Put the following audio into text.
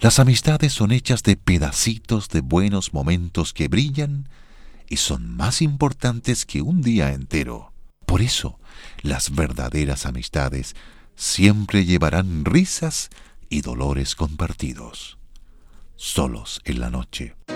Las amistades son hechas de pedacitos de buenos momentos que brillan y son más importantes que un día entero. Por eso, las verdaderas amistades siempre llevarán risas y dolores compartidos. Solos en la noche.